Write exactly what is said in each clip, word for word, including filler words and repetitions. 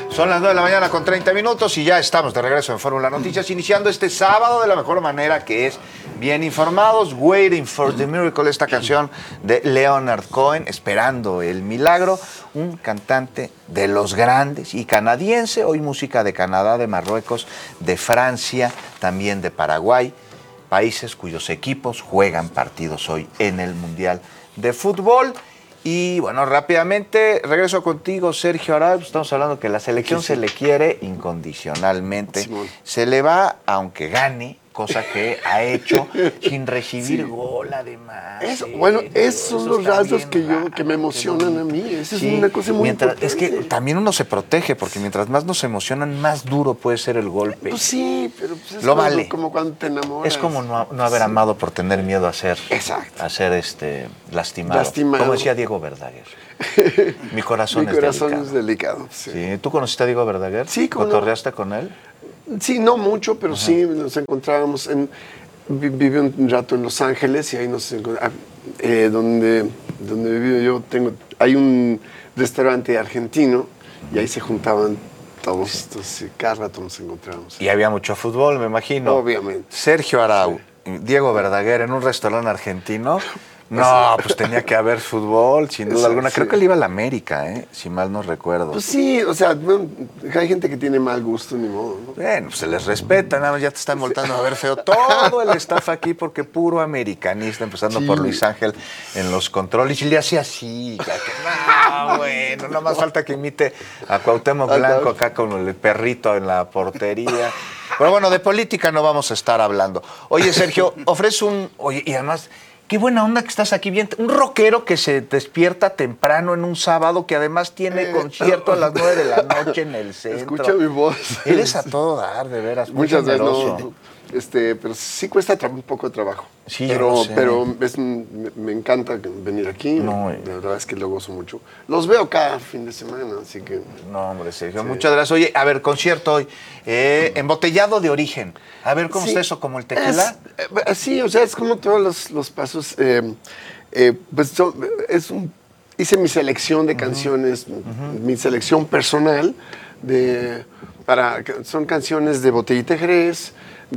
Son las nueve de la mañana con treinta minutos y ya estamos de regreso en Fórmula Noticias, iniciando este sábado de la mejor manera, que es bien informados. Waiting for the Miracle, esta canción de Leonard Cohen, esperando el milagro, un cantante de los grandes y canadiense, hoy música de Canadá, de Marruecos, de Francia, también de Paraguay, países cuyos equipos juegan partidos hoy en el Mundial de Fútbol. Y bueno, rápidamente regreso contigo, Sergio Arau. Estamos hablando que la selección sí, sí. se le quiere incondicionalmente. Simón. Se le va aunque gane, cosa que ha hecho sin recibir sí. gol además. Eso, bueno, esos son los rasgos que yo que me emocionan a mí. Esa sí. es una cosa muy mientras, importante. Es que también uno se protege, porque mientras más nos emocionan, más duro puede ser el golpe. Pues sí, pero pues es Lo como, vale. como cuando te enamoras. Es como no, no haber sí. amado por tener miedo a ser, Exacto. a ser este, lastimado. lastimado. Como decía Diego Verdaguer. Mi corazón, Mi es, corazón delicado. es delicado. Sí. Sí. ¿Tú conociste a Diego Verdaguer? Sí, ¿cómo no? ¿Cotorreaste con él? Sí, no mucho, pero Ajá. sí nos encontrábamos en... Viví un rato en Los Ángeles y ahí nos encontramos, eh, donde, donde vivo yo, tengo, hay un restaurante argentino y ahí se juntaban todos estos, y cada rato nos encontrábamos. Y había mucho fútbol, me imagino. Obviamente. Sergio Arau, sí. Diego Verdaguer en un restaurante argentino. No, pues tenía que haber fútbol, sin duda Exacto, alguna. Creo sí. que él iba a la América, ¿eh? Si mal no recuerdo. Pues sí, o sea, bueno, hay gente que tiene mal gusto, ni modo, ¿no? Bueno, pues se les respeta, nada más ya te están voltando a ver feo todo el staff aquí, porque puro americanista, empezando sí. por Luis Ángel en los controles. Y le hacía así, ya que, no, bueno, no más falta que imite a Cuauhtémoc Blanco acá con el perrito en la portería. Pero bueno, de política no vamos a estar hablando. Oye, Sergio, ofrece un... Oye, y además... Qué buena onda que estás aquí bien. Un rockero que se despierta temprano en un sábado, que además tiene eh, concierto a las nueve de la noche en el centro. Escucha mi voz. Eres a todo dar, de veras. Muchas veces no. Este, pero sí cuesta un poco de trabajo. Sí, pero, yo sé. pero es, me, me encanta venir aquí. No, eh. La verdad es que lo gozo mucho. Los veo cada fin de semana, así que... No, hombre, Sergio, sí. muchas gracias. Oye, a ver, concierto hoy. Eh, embotellado de origen. A ver, ¿cómo sí. está eso? ¿Como el tequila? Es, sí, o sea, es como todos los, los pasos. Eh, eh, pues son, es un, hice mi selección de uh-huh. canciones, uh-huh. mi selección personal. De, para, son canciones de Botellita Jerez,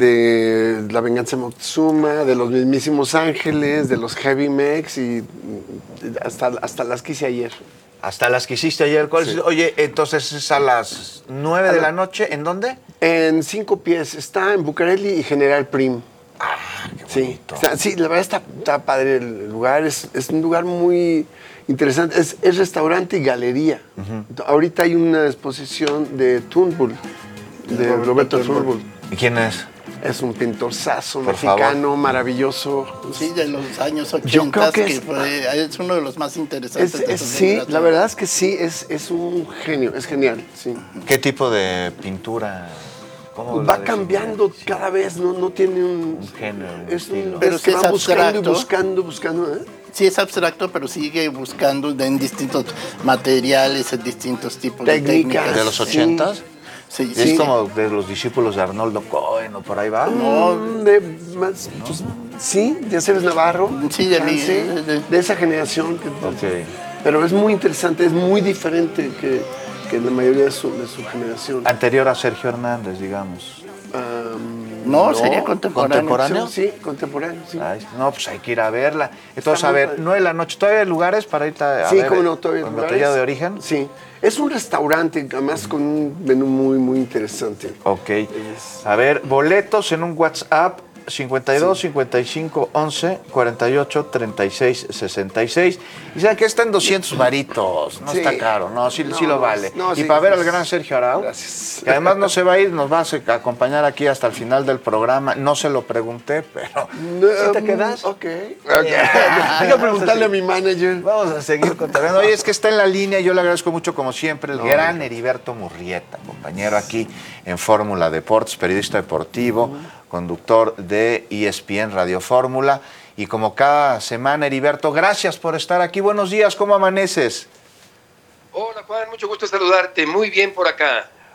de La Venganza de Moctezuma, de los mismísimos Ángeles, de los Heavy Mex y hasta, hasta las que hice ayer. Hasta las que hiciste ayer. Sí. Oye, entonces es a las nueve de la noche. ¿En dónde? En Cinco Pies. Está en Bucareli y General Prim. Ah, qué sí, está, sí, la verdad está, está padre el lugar. Es, es un lugar muy interesante. Es, es restaurante y galería. Uh-huh. Ahorita hay una exposición de Turnbull, de Roberto, Roberto Turnbull. ¿Y quién es? Es un pintorzazo mexicano favor. maravilloso. Sí, de los años ochenta. Yo creo que que es, fue, es uno de los más interesantes. Es, es, de sí, la verdad es que sí, es, es un genio, es genial. Sí. ¿Qué tipo de pintura? ¿Cómo va cambiando sí. cada vez, no, no tiene un... Un género, un es estilo. Un, pero es sí que es va buscando abstracto. y buscando, buscando, ¿eh? Sí, es abstracto, pero sigue buscando en distintos materiales, en distintos tipos técnicas, de técnicas. ¿De los ochentas? Sí. Sí, ¿Es sí. como de los discípulos de Arnoldo Cohen o por ahí va? No, de más, ¿no? Pues, sí, de Aceves Navarro. Sí, de, mí, sí, de, de, de esa generación. Que, okay. Pero es muy interesante, es muy diferente que, que la mayoría de su, de su generación. Anterior a Sergio Hernández, digamos. Um, no, no, sería contemporáneo. ¿Contemporáneo? Sí, contemporáneo, sí. Ay, no, pues hay que ir a verla. Entonces, a ver, nueve de la noche, ¿todavía hay lugares para ir a, a sí, ver? Sí, cómo no, todavía hay lugares. ¿Botellado de origen? Sí. Es un restaurante, además con un menú muy, muy interesante. Ok. A ver, boletos en un WhatsApp cincuenta y dos, sí. cincuenta y cinco, once, cuarenta y ocho, treinta y seis, sesenta y seis. Y saben que está en doscientos varitos. No sí. está caro, no, sí, no, sí lo vale. No, y sí, para ver al gran Sergio Arau, gracias. Que además no se va a ir, nos va a acompañar aquí hasta el final del programa. No se lo pregunté, pero no, ¿sí te quedas? Ok. okay. Yeah. Hay que preguntarle a, a mi manager. Vamos a seguir contando. Oye, es que está en la línea, yo le agradezco mucho como siempre, el no, gran no. Heriberto Murrieta, compañero aquí en Fórmula Deportes, periodista deportivo, uh-huh. conductor de E S P N Radio Fórmula. Y como cada semana, Heriberto, gracias por estar aquí. Buenos días, ¿cómo amaneces? Hola, Juan, mucho gusto saludarte. Muy bien por acá.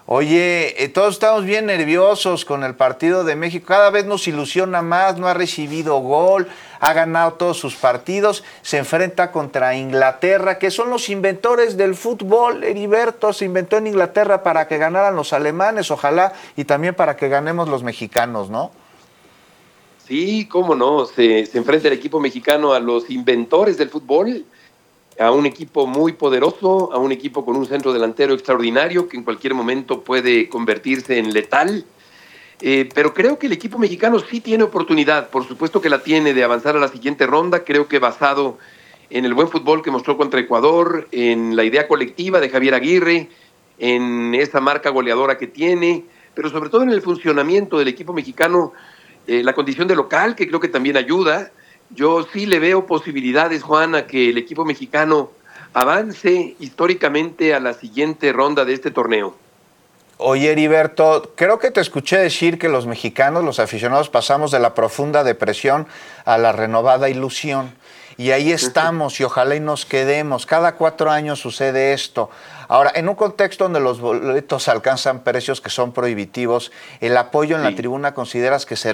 Oye, eh, todos estamos bien nerviosos con el partido de México. Cada vez nos ilusiona más, no ha recibido gol, ha ganado todos sus partidos, se enfrenta contra Inglaterra, que son los inventores del fútbol. Heriberto se inventó en Inglaterra para que ganaran los alemanes, ojalá, y también para que ganemos los mexicanos, ¿no? Sí, cómo no, se, se enfrenta el equipo mexicano a los inventores del fútbol, a un equipo muy poderoso, a un equipo con un centro delantero extraordinario que en cualquier momento puede convertirse en letal. Eh, pero creo que el equipo mexicano sí tiene oportunidad, por supuesto que la tiene, de avanzar a la siguiente ronda. Creo que basado en el buen fútbol que mostró contra Ecuador, en la idea colectiva de Javier Aguirre, en esa marca goleadora que tiene, pero sobre todo en el funcionamiento del equipo mexicano, eh, la condición de local, que creo que también ayuda. Yo sí le veo posibilidades, Juan, a que el equipo mexicano avance históricamente a la siguiente ronda de este torneo. Oye, Heriberto, creo que te escuché decir que los mexicanos, los aficionados, pasamos de la profunda depresión a la renovada ilusión. Y ahí estamos, y ojalá y nos quedemos. Cada cuatro años sucede esto. Ahora, en un contexto donde los boletos alcanzan precios que son prohibitivos, ¿el apoyo en sí. la tribuna consideras que se